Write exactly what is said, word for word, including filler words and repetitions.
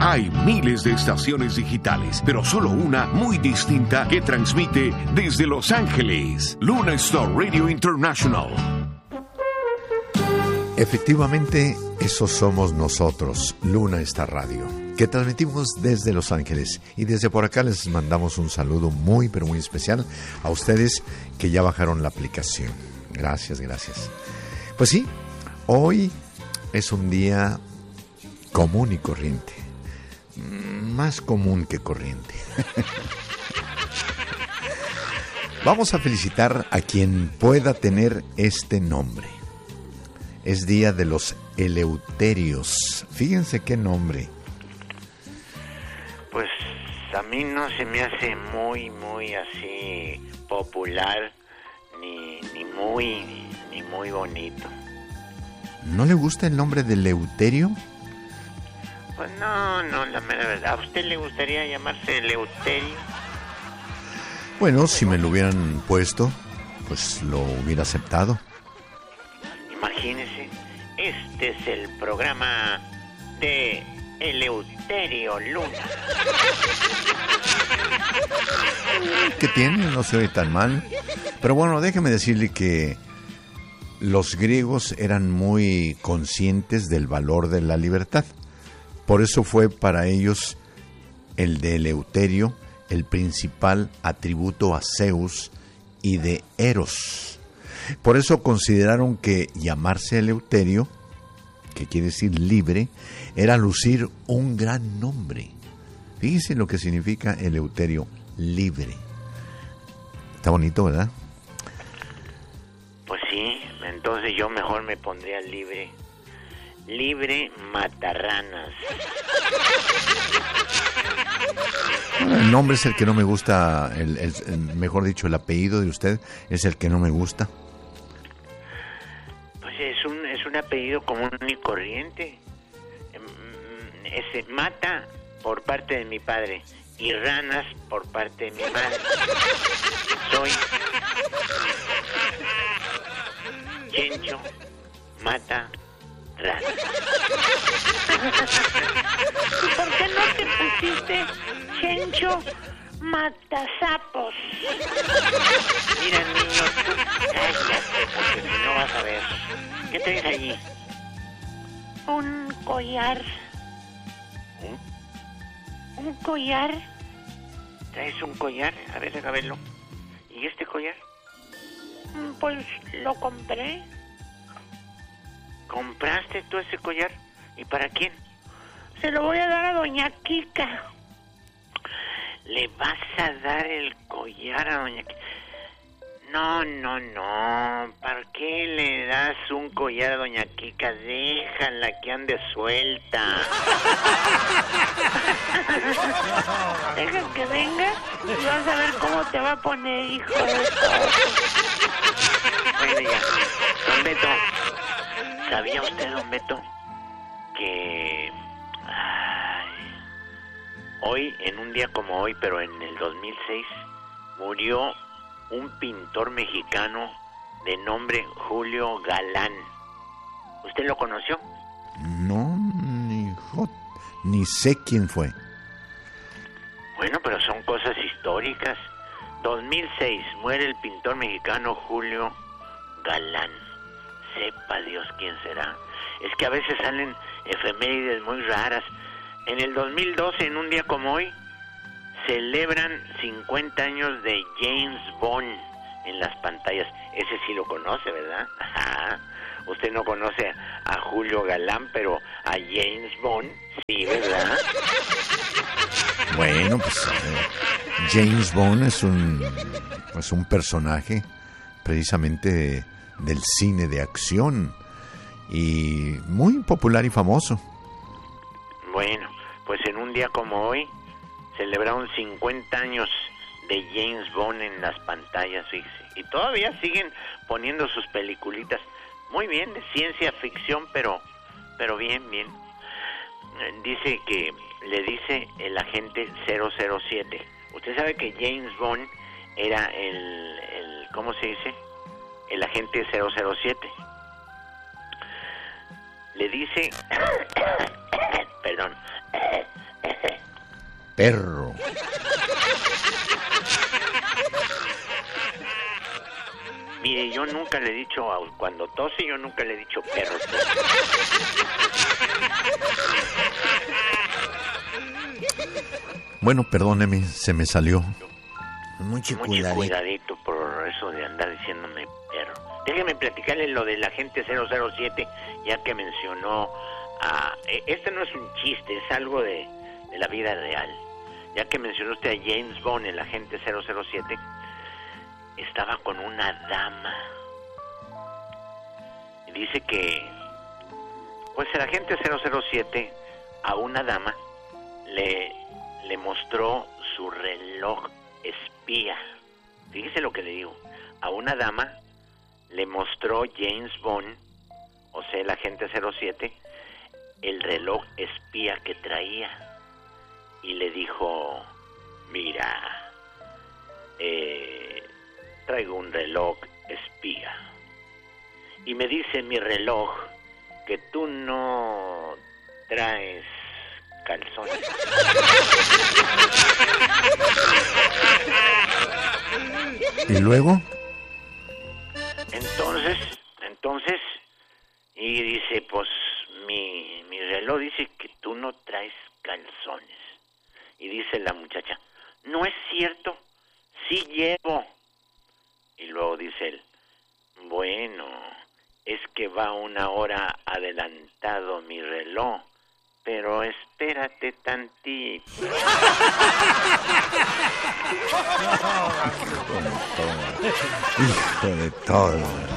Hay miles de estaciones digitales, pero solo una muy distinta que transmite desde Los Ángeles. Luna Star Radio International. Efectivamente, esos somos nosotros, Luna Star Radio, que transmitimos desde Los Ángeles. Y desde por acá les mandamos un saludo muy, pero muy especial a ustedes que ya bajaron la aplicación. Gracias, gracias. Pues sí, hoy es un día común y corriente. Más común que corriente. Vamos a felicitar a quien pueda tener este nombre. Es día de los Eleuterios. Fíjense qué nombre. Pues a mí no se me hace muy, muy así popular, ni, ni muy, ni, ni muy bonito. ¿No le gusta el nombre de Eleuterio? Pues no, no, la mera verdad. ¿A usted le gustaría llamarse Eleuterio? Bueno, si me lo hubieran puesto, pues lo hubiera aceptado. Imagínese, este es el programa de Eleuterio Luna. ¿Qué tiene? No se oye tan mal. Pero bueno, déjeme decirle que los griegos eran muy conscientes del valor de la libertad. Por eso fue para ellos el de Eleuterio el principal atributo a Zeus y de Eros. Por eso consideraron que llamarse Eleuterio, que quiere decir libre, era lucir un gran nombre. Fíjense lo que significa Eleuterio, libre. Está bonito, ¿verdad? Pues sí, entonces yo mejor me pondría libre. Libre Matarranas. El nombre es el que no me gusta, el, el, el, mejor dicho, el apellido de usted es el que no me gusta. Pues es un es un apellido común y corriente. Es Mata por parte de mi padre y Ranas por parte de mi madre. Soy Chencho Mata Ranas. ¿Y por qué no te pusiste Chencho Matasapos? Mira, niño, tú cállate, porque si no vas a ver. ¿Qué traes allí? Un collar. ¿Un? ¿Un collar? ¿Traes un collar? A ver, déjame verlo. ¿Y este collar? Pues lo compré. ¿Compraste tú ese collar? ¿Y para quién? Se lo voy a dar a doña Kika. ¿Le vas a dar el collar a doña Kika? No, no, no. ¿Para qué le das un collar a doña Kika? Déjala que ande suelta. Deja que venga y vas a ver cómo te va a poner, hijo de todo. Bueno, ya. Don Beto, ¿sabía usted, don Beto, que ay, hoy, en un día como hoy, pero en el dos mil seis, murió un pintor mexicano de nombre Julio Galán? ¿Usted lo conoció? No, ni, ni sé quién fue. Bueno, pero son cosas históricas. dos mil seis, muere el pintor mexicano Julio Galán. Sepa Dios quién será. Es que a veces salen efemérides muy raras. En el dos mil doce, en un día como hoy, celebran cincuenta años de James Bond en las pantallas. Ese sí lo conoce, ¿verdad? Ajá. Usted no conoce a Julio Galán, pero a James Bond sí, ¿verdad? Bueno, pues eh, James Bond es un, es un personaje precisamente de, del cine de acción y muy popular y famoso. Bueno, pues en un día como hoy celebraron cincuenta años de James Bond en las pantallas, fíjese. Y todavía siguen poniendo sus peliculitas. Muy bien, de ciencia ficción, pero pero bien, bien. Dice que le dice el agente cero cero siete. Usted sabe que James Bond era el, el ¿cómo se dice? El agente cero cero siete. Le dice, perdón, perro. Mire, yo nunca le he dicho, cuando tose, yo nunca le he dicho perro. Bueno, perdóneme, se me salió. Mucho cuidadito. cuidadito por eso de andar diciéndome perro. Déjeme platicarle lo del agente cero cero siete, ya que mencionó a... Este no es un chiste, es algo de, de la vida real. Ya que mencionó usted a James Bond, el agente cero cero siete, estaba con una dama. Y dice que, pues el agente cero cero siete a una dama le, le mostró su reloj espía. Fíjese lo que le digo. A una dama le mostró James Bond, o sea, el agente cero siete, el reloj espía que traía. Y le dijo, mira, eh, traigo un reloj espía. Y me dice mi reloj que tú no traes calzones. ¿Y luego? Entonces, entonces, y dice, pues, mi, mi reloj dice que tú no traes calzones. Y dice la muchacha, no es cierto, sí llevo. Y luego dice él, bueno, es que va una hora adelantado mi reloj, pero espérate tantito. Hijo de todo.